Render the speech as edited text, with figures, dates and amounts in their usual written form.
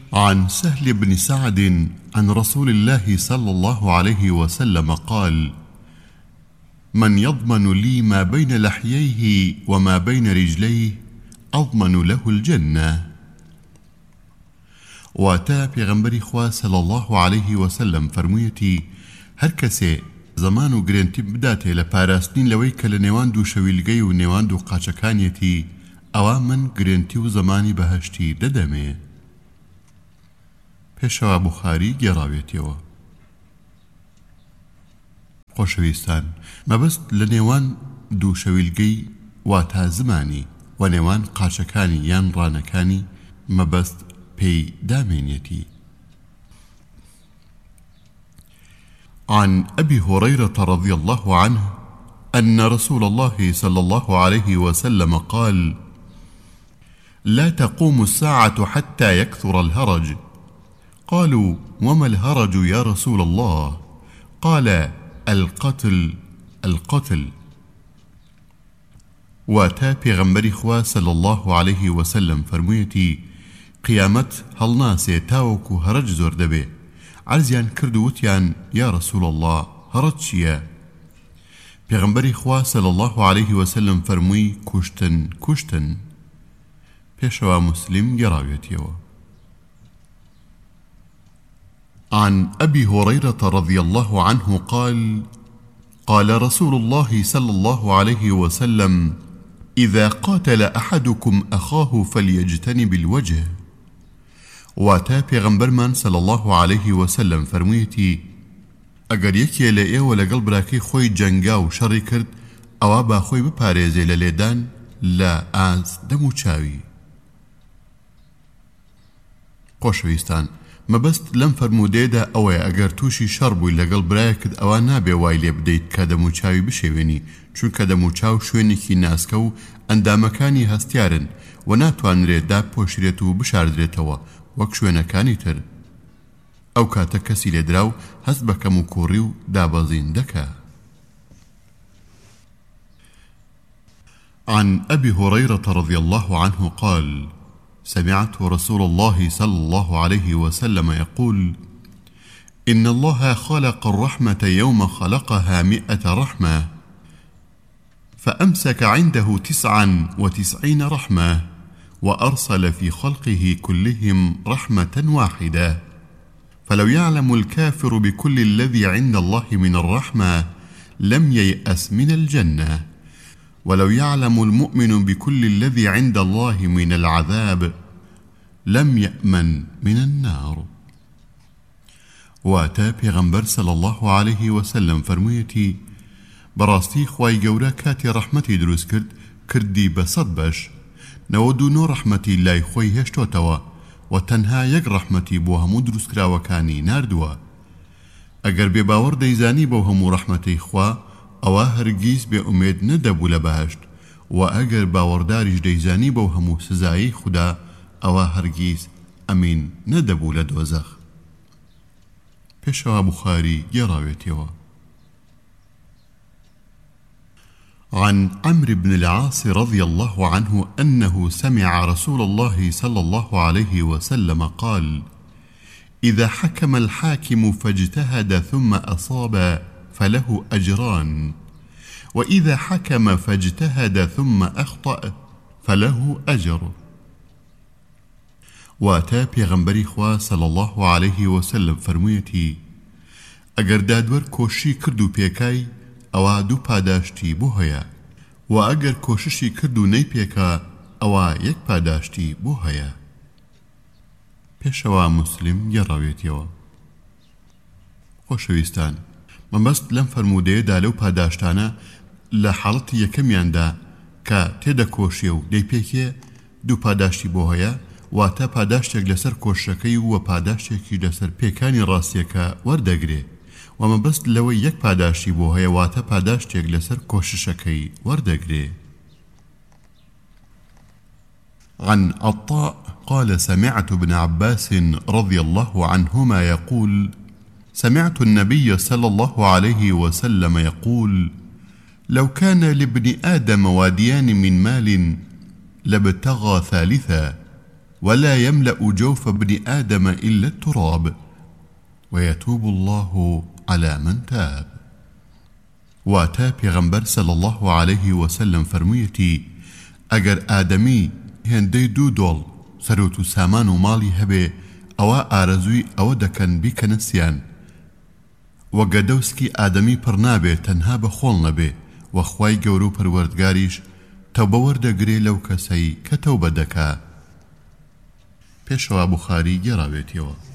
عن سهل بن سعد عن رسول الله صلى الله عليه وسلم قال: من يضمن لي ما بين لحييه وما بين رجليه أضمن له الجنة. واتا پیغمبری خوا صلی الله علیه وسلم فرموویەتی هەر کەسێ زەمان و گرنگی بداتێ لە پاراستنین لەوەی کە لە نێوان دوو شەویلگەی و نێوان دوو قاچەکانیەتی ئەوا من گرنگی و زەمانی بەهەشتی دەدەمێ. پێشەوە بوخاری گێڕاوێتەوە. خۆشەویستان، مەبەست لە نێوان دوو شەویلگەی واتا زمانی و نێوان قاچەکانی یان ڕانەکانی مەبەست پێی دامێنێتی. عن أبي هريرة رضي الله عنه أن رسول الله صلى الله عليه وسلم قال: لا تقوم الساعة حتى يكثر الهرج. قالوا: وما الهرج يا رسول الله؟ قال: القتل. واتا پیغمبری خوا صلى الله عليه وسلم فرموویەتی قیامت هەڵناسێ تاوەکو هەرج زۆر دەبێ. عرزیان کرد و وتیان: یا رسول الله، هەرج چییە؟ پیغمبری خوا صلى الله عليه وسلم فرمووی کوشتن. پێشەوە مسلم گێڕاوێتەوە. عن أبي هريرة رضي الله عنه قال: قال رسول الله صلى الله عليه وسلم: إذا قاتل أحدكم أخاه فليجتنب الوجه. واتا پیغمبرمان صلى الله عليه وسلم فرموویەتی ئەگەر یەکێ لە ئێوە لەگەڵ براکەی خۆی جەنگا و شەڕی کرد ئەوا با خۆی بپارێزێ لە لێدان لە ئاز دەم و چاوی. خۆشەویستان، مەبەست لەم فەرموودەیەدا ئەوەیە ئەگەر تووشی شەڕ بووی لەگەڵ برایەکت ئەوە نابێ وای لێ بدەیت کە دەم و چاوی بشێوێنی، چونکە دەم و چاو شوێنێکی ناسکە و ئەندامەکانی هەستیارن و ناتوانرێت داپۆشرێت و بشاردرێتەوە وەک شوێنەکانی تر. ئەو کاتە کەسی لێدراو هەست بە کەم و کوڕی و دابەزین دەکا. عن أبي هريرة رضي الله عنه قال: سمعت رسول الله صلى الله عليه وسلم يقول: إن الله خلق الرحمة يوم خلقها 100 رحمة، فأمسك عنده 99 رحمة، وأرسل في خلقه كلهم رحمة واحدة. فلو يعلم الكافر بكل الذي عند الله من الرحمة لم ييأس من الجنة، ولو يعلم المؤمن بكل الذي عند الله من العذاب لم يأمن من النار. واتا پیغمبر صلى الله عليه وسلم فرموویەتی بەڕاستی خوای گەورە کاتی ڕەحمەتی دروست کردی بە 100 بەش، 99 ڕەحمەتی لای خۆی هێشتۆتەوە و تەنها یەک ڕەحمەتی بۆ هەموو دروستکراوەکانی ناردووە. ئەگەر بێباوەڕ دەیزانی بەو هەموو ڕەحمەتەی خوا ئەوە هەرگیز بێ ئومێد نەدەبوو لە بەهەشت، و ئەگەر باوەڕداریش دەیزانی بەو هەموو سزایی خوددا ئەوە هەرگیز ئەمین نەدەبوو لە دۆزەخ. پێشەوە بوخاری گێڕاوێتەوە. عن عمرو بن العاص رضي الله عنه أنه سمع رسول الله صلى الله عليه وسلم قال: إذا حكم الحاكم فاجتهد ثم أصاب فله أجران، وإذا حكم فاجتهد ثم أخطأ فله أجر. واتا پیغمبری خوا صلی الله علیه وسلم فرموویەتی ئەگەر دادوەر کۆشی کرد و پێکای ئەوە دوو پاداشتی بۆ هەیە، و ئەگەر کۆششی کرد و نەیپێکا ئەوە یەک پاداشتی بۆ هەیە. پێشەوە مسلم گێڕاوێتەوە. خۆشەویستان، مەبەست لەم فەرموودەیەدا لەو پاداشتانە لە حاڵەتی یەکەمیاندا کە تێدە کۆشیە و دەیپێکێ دوو پاداشتی بۆ هەیە، واتە پاداشتێک لەسەر کۆشەکەی و پاداشتێکی لەسەر پێکانی ڕاستیەکە وەردەگرێ، و مەبەست لەوەی یەک پاداشتی بۆ هەیە واتە پاداشتێک لەسەر کۆششەکەی وەردەگرێ. عن عطاء قال: سمعت ابن عباس رضي الله عنهما يقول: سمعت النبي صلى الله عليه وسلم يقول: لو كان لابن آدم واديان من مال لابتغى ثالثا، ولا يملأ جوف ابن آدم إلا التراب ويتوب الله على من تاب. واتا پیغمبر صلى الله عليه وسلم فرموویەتی ئەگەر ئادەمی هێندەی 2 دۆڵ سەرۆت و سامان و ماڵی هەبێ ئەوە ئارەزووی ئەوە دەکەن بیکەنە سیان وە گەدەوسکی ئادەمی پڕ نابێت تەنها بە خۆڵ نەبێ وە خوای گەورە و پەروەردگاریش تەوبە وەردەگرێ لەو کەسەی کە تەوبە دەکا. پێشەوە بوخاری گێڕاوێتیەوە.